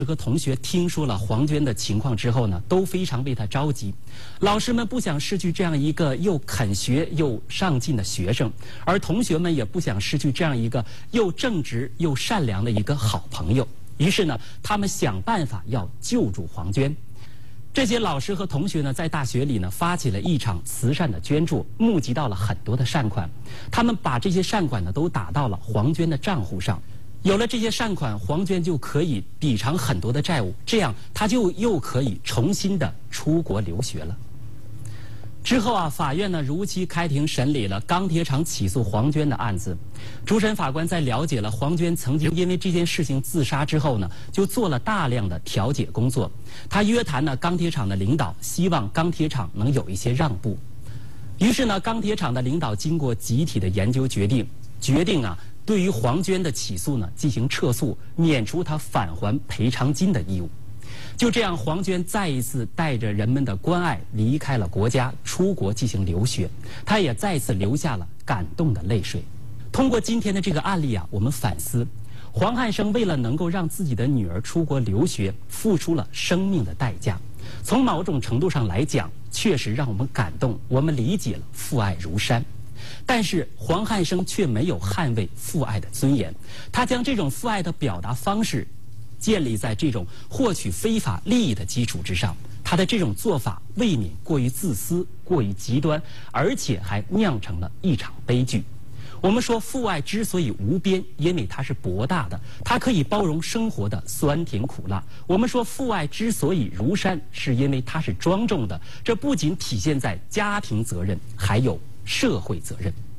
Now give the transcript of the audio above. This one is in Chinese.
和同学听说了黄娟的情况之后呢，都非常为她着急。老师们不想失去这样一个又肯学又上进的学生，而同学们也不想失去这样一个又正直又善良的一个好朋友。于是呢，他们想办法要救助黄娟。这些老师和同学呢，在大学里呢发起了一场慈善的捐助，募集到了很多的善款。他们把这些善款呢都打到了黄娟的账户上。有了这些善款，黄娟就可以抵偿很多的债务，这样她就又可以重新的出国留学了。之后啊，法院呢如期开庭审理了钢铁厂起诉黄娟的案子。主审法官在了解了黄娟曾经因为这件事情自杀之后呢，就做了大量的调解工作。他约谈了钢铁厂的领导，希望钢铁厂能有一些让步。于是呢，钢铁厂的领导经过集体的研究决定啊，对于黄娟的起诉呢进行撤诉，免除她返还赔偿金的义务。就这样，黄娟再一次带着人们的关爱离开了国家，出国进行留学。她也再次流下了感动的泪水。通过今天的这个案例啊，我们反思，黄汉生为了能够让自己的女儿出国留学，付出了生命的代价。从某种程度上来讲，确实让我们感动，我们理解了父爱如山。但是黄汉生却没有捍卫父爱的尊严，他将这种父爱的表达方式建立在这种获取非法利益的基础之上，他的这种做法未免过于自私、过于极端，而且还酿成了一场悲剧。我们说父爱之所以无边，因为它是博大的，它可以包容生活的酸甜苦辣。我们说父爱之所以如山，是因为它是庄重的，这不仅体现在家庭责任，还有社会责任。